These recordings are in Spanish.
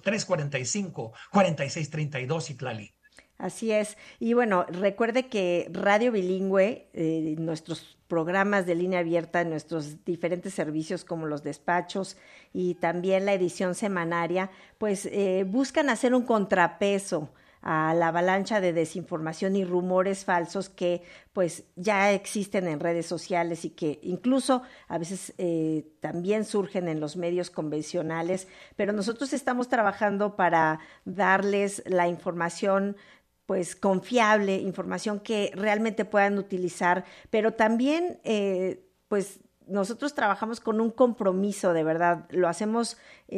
345-4632, Citlali. Así es. Y bueno, recuerde que Radio Bilingüe, nuestros programas de línea abierta, nuestros diferentes servicios como los despachos y también la edición semanaria, pues buscan hacer un contrapeso a la avalancha de desinformación y rumores falsos que pues ya existen en redes sociales y que incluso a veces también surgen en los medios convencionales, pero nosotros estamos trabajando para darles la información pues confiable, información que realmente puedan utilizar, pero también pues nosotros trabajamos con un compromiso de verdad, lo hacemos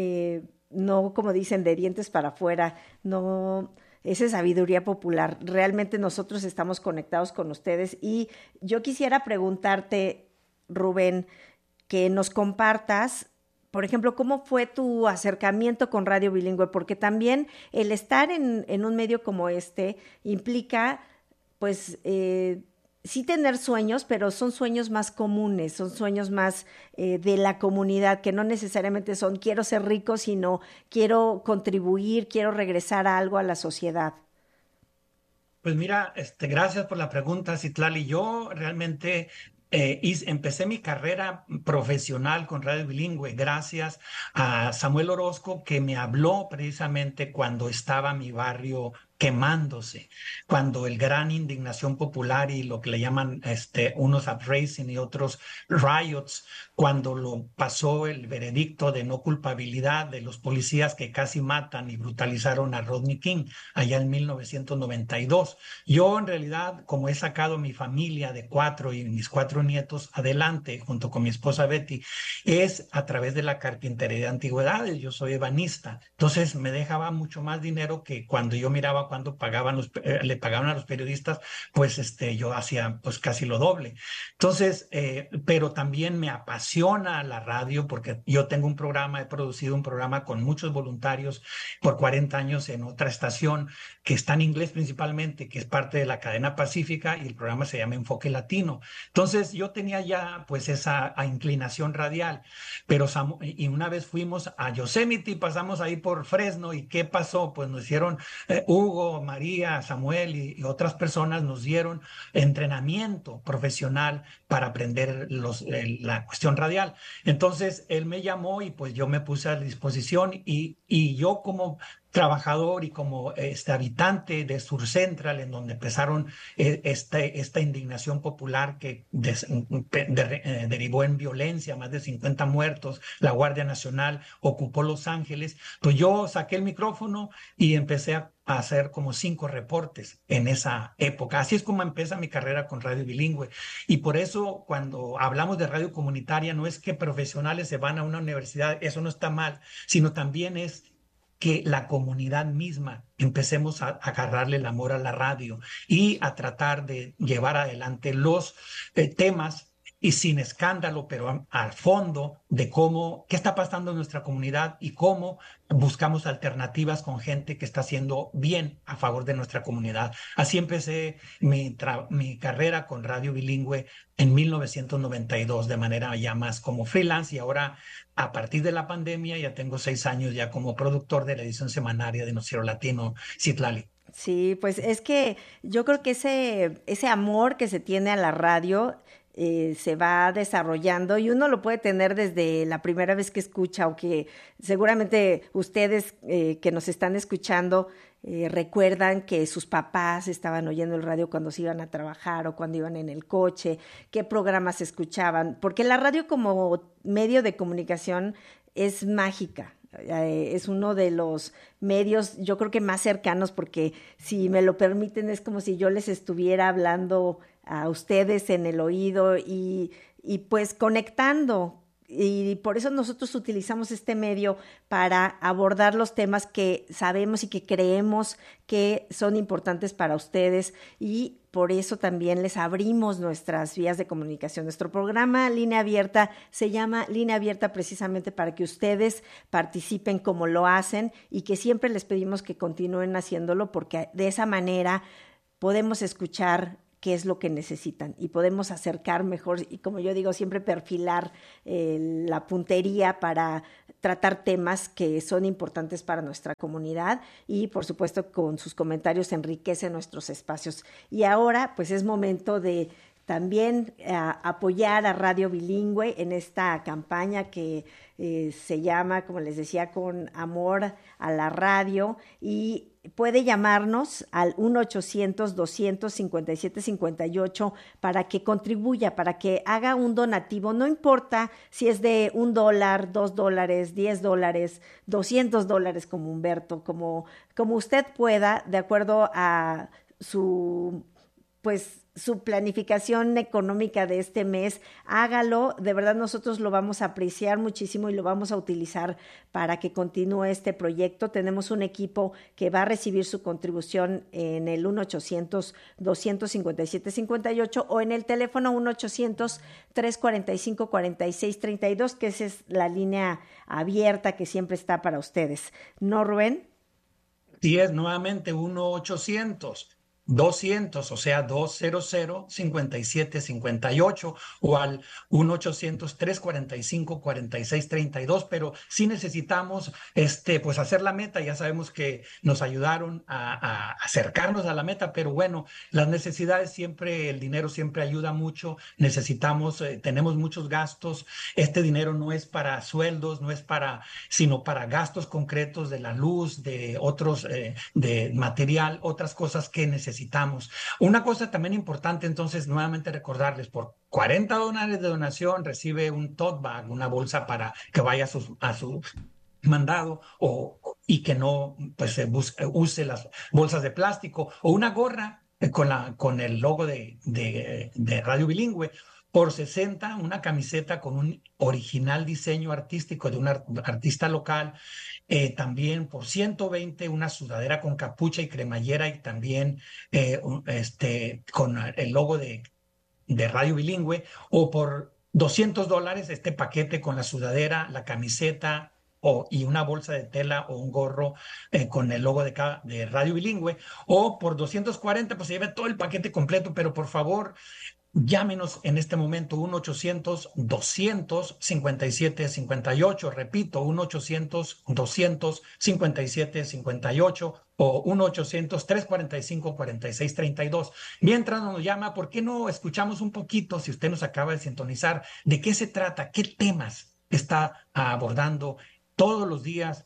no como dicen de dientes para afuera, no, esa es sabiduría popular, realmente nosotros estamos conectados con ustedes y yo quisiera preguntarte, Rubén, que nos compartas por ejemplo, ¿cómo fue tu acercamiento con Radio Bilingüe? Porque también el estar en un medio como este implica, pues, sí tener sueños, pero son sueños más comunes, son sueños más de la comunidad, que no necesariamente son quiero ser rico, sino quiero contribuir, quiero regresar a algo a la sociedad. Pues mira, gracias por la pregunta, Citlali. Yo realmente empecé mi carrera profesional con Radio Bilingüe gracias a Samuel Orozco, que me habló precisamente cuando estaba mi barrio quemándose, cuando el gran indignación popular y lo que le llaman unos uprising y otros riots, cuando lo pasó el veredicto de no culpabilidad de los policías que casi matan y brutalizaron a Rodney King allá en 1992. Yo en realidad, como he sacado a mi familia de cuatro y mis cuatro nietos adelante, junto con mi esposa Betty, es a través de la carpintería de antigüedades. Yo soy ebanista. Entonces me dejaba mucho más dinero que cuando yo miraba cuando le pagaban a los periodistas, pues yo hacía pues casi lo doble. Entonces, pero también me apasiona la radio porque yo tengo un programa, he producido un programa con muchos voluntarios por 40 años en otra estación que está en inglés principalmente, que es parte de la cadena Pacífica y el programa se llama Enfoque Latino. Entonces yo tenía ya pues esa inclinación radial, pero y una vez fuimos a Yosemite, pasamos ahí por Fresno y ¿qué pasó? Pues nos hicieron, Hugo, María, Samuel y otras personas nos dieron entrenamiento profesional para aprender la cuestión radial. Entonces él me llamó y pues yo me puse a disposición y yo como trabajador y como habitante de Sur Central, en donde empezaron esta indignación popular que derivó en violencia, más de 50 muertos, la Guardia Nacional ocupó Los Ángeles, pues yo saqué el micrófono y empecé a hacer como 5 reportes en esa época. Así es como empieza mi carrera con Radio Bilingüe. Y por eso cuando hablamos de radio comunitaria, no es que profesionales se van a una universidad, eso no está mal, sino también es que la comunidad misma empecemos a agarrarle el amor a la radio y a tratar de llevar adelante los temas y sin escándalo, pero al fondo de cómo, qué está pasando en nuestra comunidad y cómo buscamos alternativas con gente que está haciendo bien a favor de nuestra comunidad. Así empecé mi carrera con Radio Bilingüe en 1992 de manera ya más como freelance y ahora a partir de la pandemia ya tengo 6 años ya como productor de la edición semanaria de Noticiero Latino, Citlali. Sí, pues es que yo creo que ese amor que se tiene a la radio se va desarrollando y uno lo puede tener desde la primera vez que escucha o que seguramente ustedes que nos están escuchando recuerdan que sus papás estaban oyendo el radio cuando se iban a trabajar o cuando iban en el coche, qué programas escuchaban, porque la radio como medio de comunicación es mágica. Es uno de los medios, yo creo que más cercanos, porque si me lo permiten, es como si yo les estuviera hablando a ustedes en el oído y pues conectando. Y por eso nosotros utilizamos este medio para abordar los temas que sabemos y que creemos que son importantes para ustedes y por eso también les abrimos nuestras vías de comunicación. Nuestro programa Línea Abierta se llama Línea Abierta precisamente para que ustedes participen como lo hacen y que siempre les pedimos que continúen haciéndolo porque de esa manera podemos escuchar qué es lo que necesitan y podemos acercar mejor y, como yo digo, siempre perfilar la puntería para tratar temas que son importantes para nuestra comunidad y, por supuesto, con sus comentarios enriquece nuestros espacios. Y ahora, pues es momento de también apoyar a Radio Bilingüe en esta campaña que se llama, como les decía, Con Amor a la Radio, y puede llamarnos al 1-800-257-58 para que contribuya, para que haga un donativo. No importa si es de $1, $2, $10, $200, como Humberto, como usted pueda, de acuerdo a su planificación económica de este mes, hágalo, de verdad nosotros lo vamos a apreciar muchísimo y lo vamos a utilizar para que continúe este proyecto. Tenemos un equipo que va a recibir su contribución en el 1-800-257-58 o en el teléfono 1-800-345-4632, que esa es la línea abierta que siempre está para ustedes. ¿No, Rubén? Sí, es nuevamente 1-800-200, o sea, 200-5758 o al 1-800-345-4632, pero sí necesitamos pues hacer la meta. Ya sabemos que nos ayudaron a acercarnos a la meta, pero bueno, las necesidades siempre, el dinero siempre ayuda mucho. Necesitamos, tenemos muchos gastos. Este dinero no es para sueldos, no es para, sino para gastos concretos de la luz, de otros, de material, otras cosas que necesitamos. Una cosa también importante, entonces, nuevamente recordarles, por $40 de donación recibe un tote bag, una bolsa para que vaya a su mandado y que no pues, use las bolsas de plástico, o una gorra con el logo de Radio Bilingüe. Por 60, una camiseta con un original diseño artístico de un artista local. También por 120, una sudadera con capucha y cremallera, y también con el logo de Radio Bilingüe. O por $200, este paquete con la sudadera, la camiseta y una bolsa de tela o un gorro con el logo de Radio Bilingüe. O por 240, pues se lleva todo el paquete completo. Pero por favor, llámenos en este momento, 1-800-200-5758. Repito, 1-800-200-5758 o 1-800-345-4632. Mientras nos llama, ¿por qué no escuchamos un poquito, si usted nos acaba de sintonizar, de qué se trata, qué temas está abordando todos los días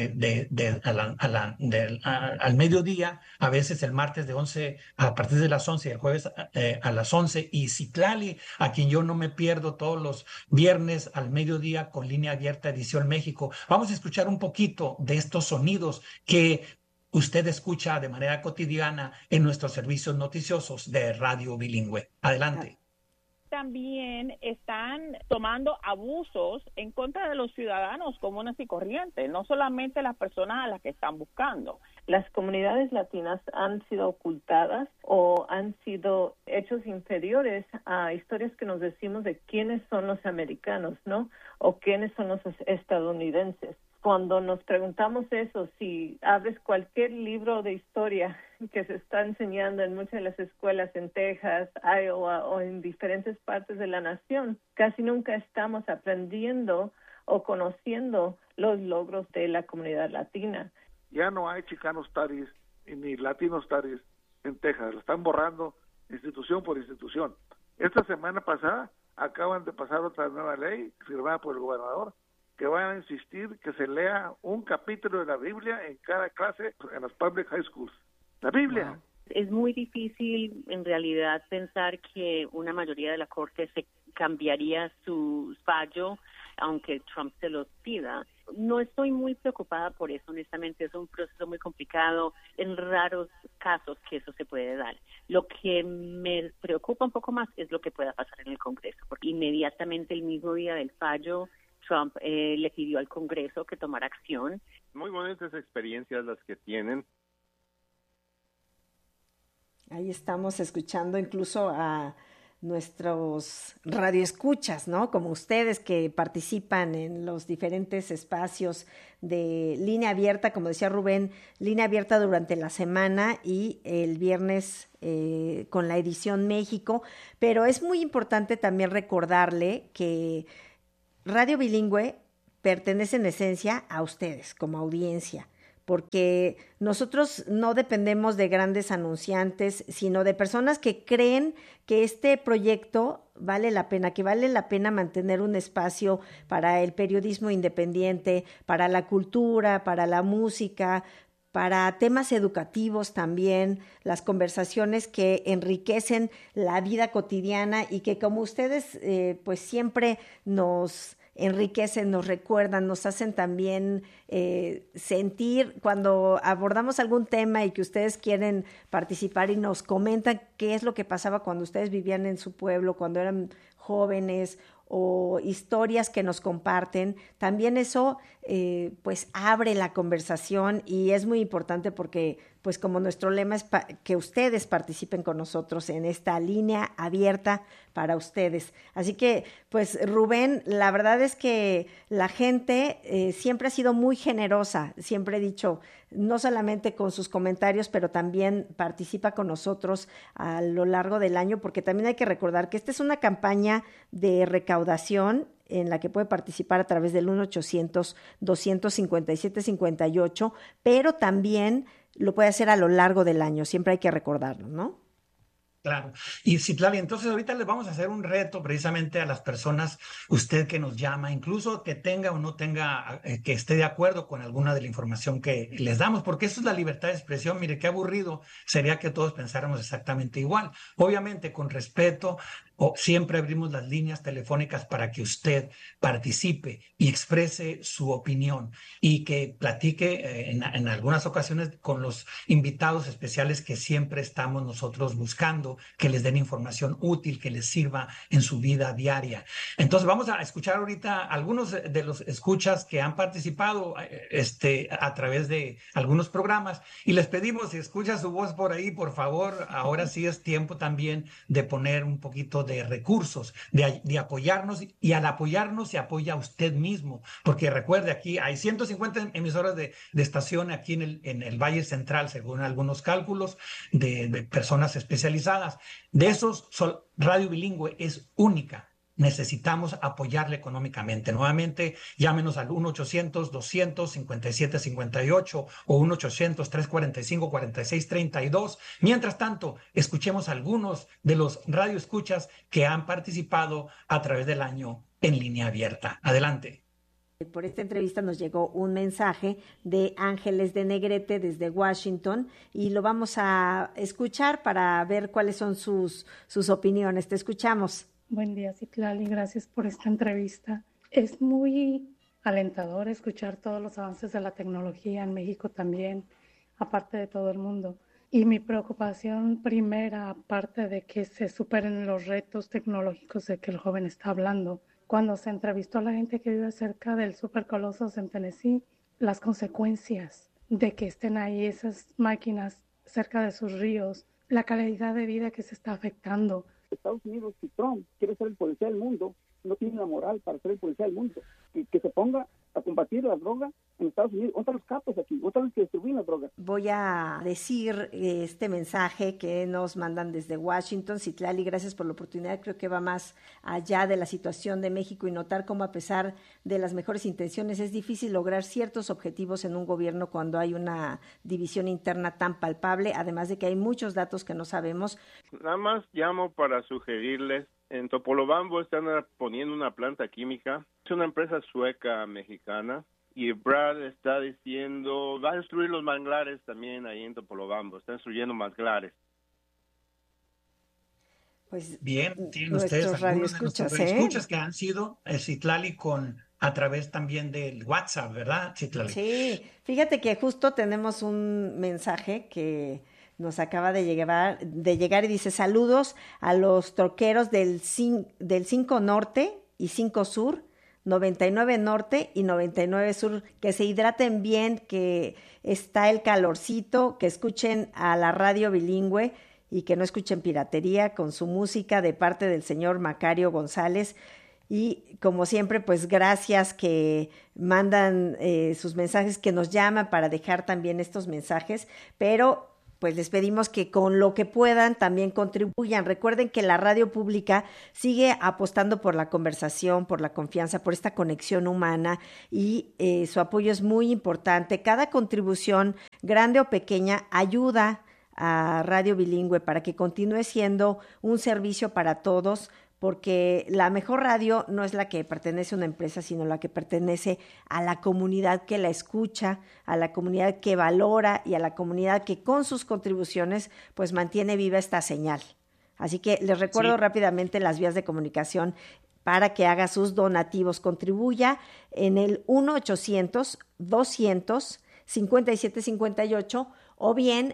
al mediodía, a veces el martes a partir de las 11, el jueves a las 11, y Citlali, a quien yo no me pierdo todos los viernes al mediodía con Línea Abierta Edición México? Vamos a escuchar un poquito de estos sonidos que usted escucha de manera cotidiana en nuestros servicios noticiosos de Radio Bilingüe. Adelante. También están tomando abusos en contra de los ciudadanos comunes y corrientes, no solamente las personas a las que están buscando. Las comunidades latinas han sido ocultadas o han sido hechos inferiores a historias que nos decimos de quiénes son los americanos, ¿no? O quiénes son los estadounidenses. Cuando nos preguntamos eso, si abres cualquier libro de historia que se está enseñando en muchas de las escuelas en Texas, Iowa o en diferentes partes de la nación, casi nunca estamos aprendiendo o conociendo los logros de la comunidad latina. Ya no hay Chicano Studies ni Latino Studies en Texas, lo están borrando institución por institución. Esta semana pasada acaban de pasar otra nueva ley firmada por el gobernador, que van a insistir que se lea un capítulo de la Biblia en cada clase en las public high schools. La Biblia. Wow. Es muy difícil en realidad pensar que una mayoría de la Corte se cambiaría su fallo aunque Trump se los pida. No estoy muy preocupada por eso, honestamente. Es un proceso muy complicado, en raros casos que eso se puede dar. Lo que me preocupa un poco más es lo que pueda pasar en el Congreso, porque inmediatamente el mismo día del fallo, Trump le pidió al Congreso que tomara acción. Muy bonitas experiencias las que tienen. Ahí estamos escuchando incluso a nuestros radioescuchas, ¿no? Como ustedes que participan en los diferentes espacios de línea abierta, como decía Rubén, línea abierta durante la semana y el viernes con la edición México. Pero es muy importante también recordarle que Radio Bilingüe pertenece en esencia a ustedes como audiencia, porque nosotros no dependemos de grandes anunciantes, sino de personas que creen que este proyecto vale la pena, que vale la pena mantener un espacio para el periodismo independiente, para la cultura, para la música, para temas educativos también, las conversaciones que enriquecen la vida cotidiana y que como ustedes pues siempre nos enriquecen, nos recuerdan, nos hacen también sentir cuando abordamos algún tema y que ustedes quieren participar y nos comentan qué es lo que pasaba cuando ustedes vivían en su pueblo, cuando eran jóvenes o historias que nos comparten. También eso pues abre la conversación y es muy importante porque pues como nuestro lema es que ustedes participen con nosotros en esta línea abierta para ustedes. Así que pues Rubén, la verdad es que la gente siempre ha sido muy generosa, siempre he dicho, no solamente con sus comentarios, pero también participa con nosotros a lo largo del año, porque también hay que recordar que esta es una campaña de recaudación en la que puede participar a través del 1-800-257-58, pero también lo puede hacer a lo largo del año, siempre hay que recordarlo, ¿no? Claro. Y Citlali, entonces ahorita les vamos a hacer un reto precisamente a las personas, usted que nos llama, incluso que tenga o no tenga, que esté de acuerdo con alguna de la información que les damos, porque eso es la libertad de expresión. Mire, qué aburrido sería que todos pensáramos exactamente igual. Obviamente, con respeto, siempre abrimos las líneas telefónicas para que usted participe y exprese su opinión y que platique en algunas ocasiones con los invitados especiales que siempre estamos nosotros buscando, que les den información útil, que les sirva en su vida diaria. Entonces vamos a escuchar ahorita algunos de los escuchas que han participado a través de algunos programas y les pedimos, si escucha su voz por ahí, por favor, ahora sí es tiempo también de poner un poquito de recursos, de apoyarnos, y al apoyarnos se apoya a usted mismo, porque recuerde, aquí hay 150 emisoras de estación aquí en el Valle Central, según algunos cálculos de personas especializadas. De esos, Radio Bilingüe es única. Necesitamos apoyarle económicamente. Nuevamente, llámenos al 1-800-200-57-58 o 1-800-345-4632. Mientras tanto, escuchemos algunos de los radioescuchas que han participado a través del año en línea abierta. Adelante. Por esta entrevista nos llegó un mensaje de Ángeles de Negrete desde Washington y lo vamos a escuchar para ver cuáles son sus opiniones. Te escuchamos. Buen día, Citlali, gracias por esta entrevista. Es muy alentador escuchar todos los avances de la tecnología en México también, aparte de todo el mundo. Y mi preocupación primera, aparte de que se superen los retos tecnológicos de que el joven está hablando, cuando se entrevistó a la gente que vive cerca del Super Colossus en Tennessee, las consecuencias de que estén ahí esas máquinas cerca de sus ríos, la calidad de vida que se está afectando. Estados Unidos, si Trump quiere ser el policía del mundo, no tiene la moral para ser el policía del mundo. Que se ponga a combatir la droga en Estados Unidos. ¿Dónde están los capos aquí? ¿Dónde están los que distribuyen las drogas? Voy a decir este mensaje que nos mandan desde Washington. Citlali, gracias por la oportunidad. Creo que va más allá de la situación de México y notar cómo a pesar de las mejores intenciones es difícil lograr ciertos objetivos en un gobierno cuando hay una división interna tan palpable, además de que hay muchos datos que no sabemos. Nada más llamo para sugerirles. En Topolobampo están poniendo una planta química. Es una empresa sueca mexicana. Y Brad está diciendo, va a destruir los manglares también ahí en Topolobampo. Está destruyendo manglares. Pues bien, tienen ustedes algunos de nuestros radioescuchas que han sido Citlali a través también del WhatsApp, ¿verdad, Citlali? Sí, fíjate que justo tenemos un mensaje que nos acaba de llegar y dice: saludos a los troqueros del 5 Norte y 5 Sur, 99 Norte y 99 Sur, que se hidraten bien, que está el calorcito, que escuchen a la Radio Bilingüe y que no escuchen piratería con su música de parte del señor Macario González. Y como siempre, pues gracias que mandan sus mensajes, que nos llaman para dejar también estos mensajes, pero pues les pedimos que con lo que puedan también contribuyan. Recuerden que la radio pública sigue apostando por la conversación, por la confianza, por esta conexión humana y su apoyo es muy importante. Cada contribución, grande o pequeña, ayuda a Radio Bilingüe para que continúe siendo un servicio para todos, porque la mejor radio no es la que pertenece a una empresa, sino la que pertenece a la comunidad que la escucha, a la comunidad que valora y a la comunidad que con sus contribuciones pues mantiene viva esta señal. Así que les recuerdo rápidamente las vías de comunicación para que haga sus donativos. Contribuya en el 1-800-200-5758 o bien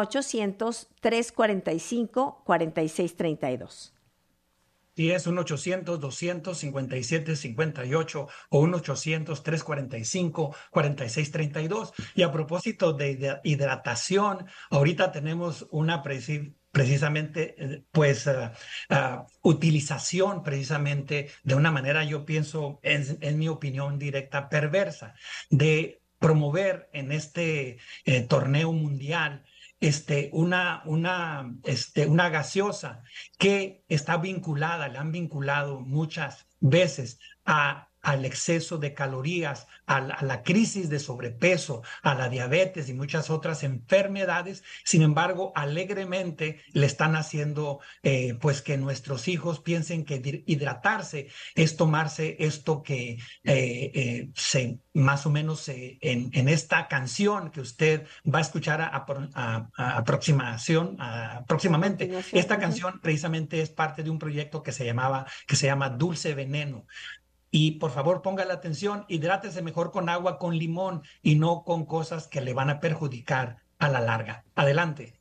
1-800-345-4632. Sí, es 1-800-200-5758 o 1-800-345-4632. Y a propósito de hidratación, ahorita tenemos una precisamente, utilización precisamente de una manera, yo pienso, en mi opinión directa, perversa, de promover en este torneo mundial una gaseosa que está vinculada, le han vinculado muchas veces al exceso de calorías, a la crisis de sobrepeso, a la diabetes y muchas otras enfermedades. Sin embargo, alegremente le están haciendo pues que nuestros hijos piensen que hidratarse es tomarse esto que más o menos en esta canción que usted va a escuchar próximamente. Esta canción precisamente es parte de un proyecto que se llama Dulce Veneno. Y por favor, ponga la atención, hidrátese mejor con agua con limón y no con cosas que le van a perjudicar a la larga. Adelante.